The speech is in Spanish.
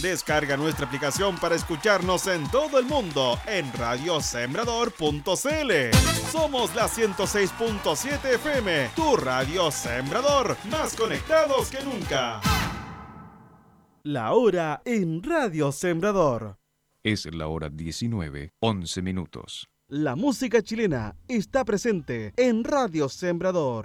Descarga nuestra aplicación para escucharnos en todo el mundo en radiosembrador.cl. Somos la 106.7 FM, tu radio Sembrador, más conectados que nunca. La hora en Radio Sembrador. Es la hora 19:11. La música chilena está presente en Radio Sembrador.